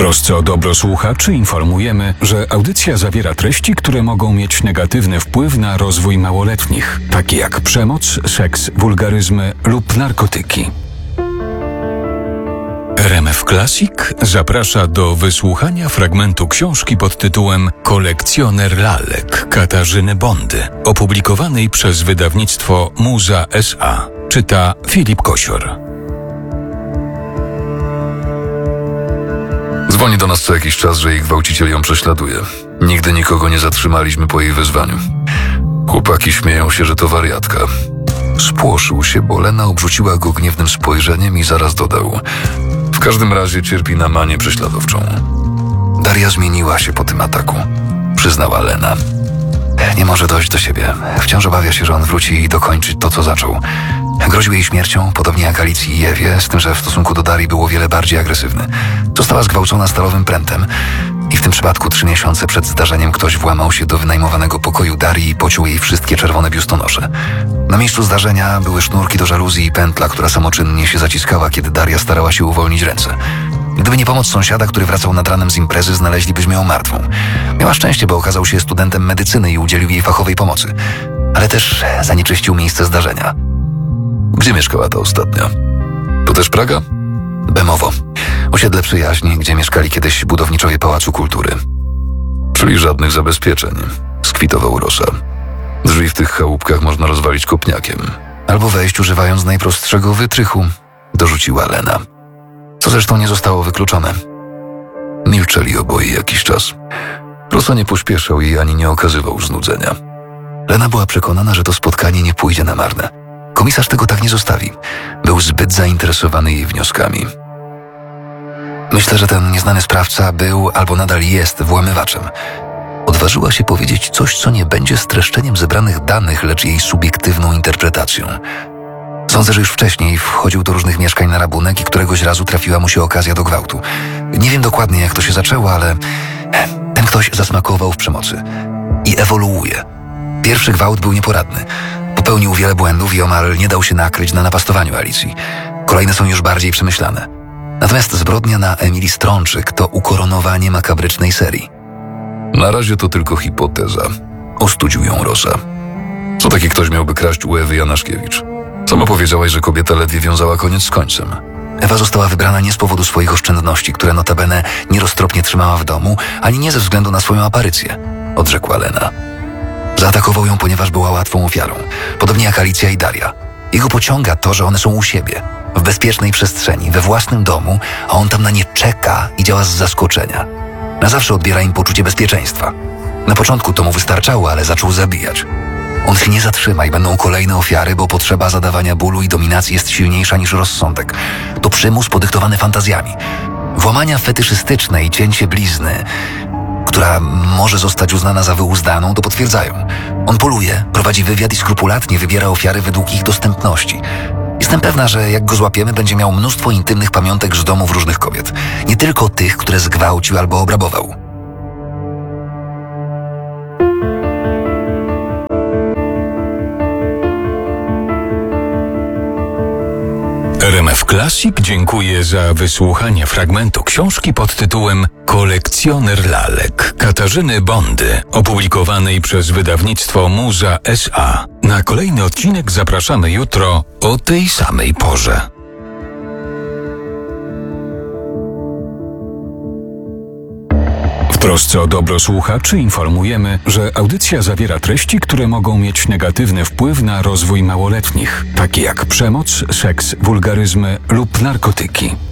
trosce o dobro słuchaczy informujemy, że audycja zawiera treści, które mogą mieć negatywny wpływ na rozwój małoletnich, takie jak przemoc, seks, wulgaryzmy lub narkotyki. RMF Classic zaprasza do wysłuchania fragmentu książki pod tytułem Kolekcjoner lalek Katarzyny Bondy, opublikowanej przez wydawnictwo Muza S.A. Czyta Filip Kosior. Dzwoni do nas co jakiś czas, że jej gwałciciel ją prześladuje. Nigdy nikogo nie zatrzymaliśmy po jej wezwaniu. Chłopaki śmieją się, że to wariatka. Spłoszył się, bo Lena obrzuciła go gniewnym spojrzeniem i zaraz dodał: w każdym razie cierpi na manię prześladowczą. Daria zmieniła się po tym ataku, przyznała Lena. Nie może dojść do siebie. Wciąż obawia się, że on wróci i dokończy to, co zaczął. Groził jej śmiercią, podobnie jak Alicji i Ewie, z tym, że w stosunku do Darii był o wiele bardziej agresywny. Została zgwałcona stalowym prętem i w tym przypadku 3 miesiące przed zdarzeniem ktoś włamał się do wynajmowanego pokoju Darii i pociął jej wszystkie czerwone biustonosze. Na miejscu zdarzenia były sznurki do żaluzji i pętla, która samoczynnie się zaciskała, kiedy Daria starała się uwolnić ręce. Gdyby nie pomoc sąsiada, który wracał nad ranem z imprezy, znaleźlibyśmy ją martwą. Miała szczęście, bo okazał się studentem medycyny i udzielił jej fachowej pomocy. Ale też zanieczyścił miejsce zdarzenia. Gdzie mieszkała ta ostatnia? To też Praga? Bemowo. Osiedle przyjaźni, gdzie mieszkali kiedyś budowniczowie Pałacu Kultury. Czyli żadnych zabezpieczeń, skwitował Rosa. Drzwi w tych chałupkach można rozwalić kopniakiem. Albo wejść używając najprostszego wytrychu, dorzuciła Lena. Co zresztą nie zostało wykluczone. Milczeli oboje jakiś czas. Rosa nie pośpieszał jej ani nie okazywał znudzenia. Lena była przekonana, że to spotkanie nie pójdzie na marne. Komisarz tego tak nie zostawi. Był zbyt zainteresowany jej wnioskami. Myślę, że ten nieznany sprawca był albo nadal jest włamywaczem. Odważyła się powiedzieć coś, co nie będzie streszczeniem zebranych danych, lecz jej subiektywną interpretacją. Sądzę, że już wcześniej wchodził do różnych mieszkań na rabunek i któregoś razu trafiła mu się okazja do gwałtu. Nie wiem dokładnie, jak to się zaczęło, ale ten ktoś zasmakował w przemocy i ewoluuje. Pierwszy gwałt był nieporadny. Popełnił wiele błędów i omal nie dał się nakryć na napastowaniu Alicji. Kolejne są już bardziej przemyślane. Natomiast zbrodnia na Emilii Strączyk to ukoronowanie makabrycznej serii. Na razie to tylko hipoteza. Ostudził ją Rosa. Co taki ktoś miałby kraść u Ewy Janaszkiewicz? Sama powiedziałaś, że kobieta ledwie wiązała koniec z końcem. Ewa została wybrana nie z powodu swoich oszczędności, które notabene nieroztropnie trzymała w domu, ani nie ze względu na swoją aparycję, odrzekła Lena. Zaatakował ją, ponieważ była łatwą ofiarą, podobnie jak Alicja i Daria. Jego pociąga to, że one są u siebie, w bezpiecznej przestrzeni, we własnym domu, a on tam na nie czeka i działa z zaskoczenia. Na zawsze odbiera im poczucie bezpieczeństwa. Na początku to mu wystarczało, ale zaczął zabijać. On się nie zatrzyma i będą kolejne ofiary, bo potrzeba zadawania bólu i dominacji jest silniejsza niż rozsądek. To przymus podyktowany fantazjami. Włamania fetyszystyczne i cięcie blizny, która może zostać uznana za wyuzdaną, to potwierdzają. On poluje, prowadzi wywiad i skrupulatnie wybiera ofiary według ich dostępności. Jestem pewna, że jak go złapiemy, będzie miał mnóstwo intymnych pamiątek z domów różnych kobiet. Nie tylko tych, które zgwałcił albo obrabował. RMF Classic dziękuję za wysłuchanie fragmentu książki pod tytułem Kolekcjoner lalek Katarzyny Bondy, opublikowanej przez wydawnictwo Muza S.A. Na kolejny odcinek zapraszamy jutro o tej samej porze. W trosce o dobro słuchaczy informujemy, że audycja zawiera treści, które mogą mieć negatywny wpływ na rozwój małoletnich, takie jak przemoc, seks, wulgaryzmy lub narkotyki.